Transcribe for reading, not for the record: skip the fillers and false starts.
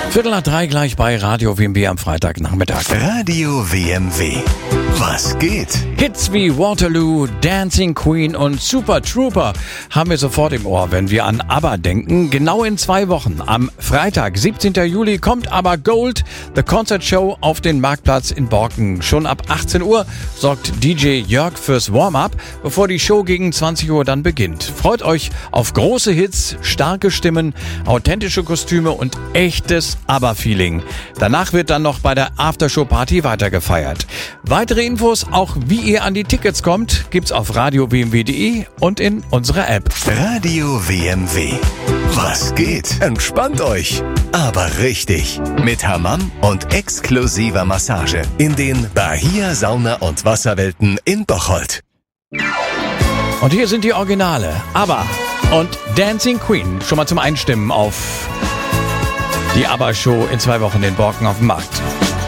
2:45 gleich bei Radio WMW am Freitagnachmittag. Radio WMW. Was geht? Hits wie Waterloo, Dancing Queen und Super Trooper haben wir sofort im Ohr, wenn wir an ABBA denken. Genau in 2 Wochen, am Freitag, 17. Juli, kommt ABBA Gold, The Concert Show auf den Marktplatz in Borken. Schon ab 18 Uhr sorgt DJ Jörg fürs Warm-up, bevor die Show gegen 20 Uhr dann beginnt. Freut euch auf große Hits, starke Stimmen, authentische Kostüme und echtes ABBA-Feeling. Danach wird dann noch bei der Aftershow-Party weitergefeiert. Weitere Infos, auch wie ihr an die Tickets kommt, gibt's auf radiowmw.de und in unserer App. Radio WMW. Was geht? Entspannt euch. Aber richtig. Mit Hammam und exklusiver Massage in den Bahia Sauna- und Wasserwelten in Bocholt. Und hier sind die Originale, ABBA und Dancing Queen. Schon mal zum Einstimmen auf die ABBA-Show in 2 Wochen in Borken auf dem Markt.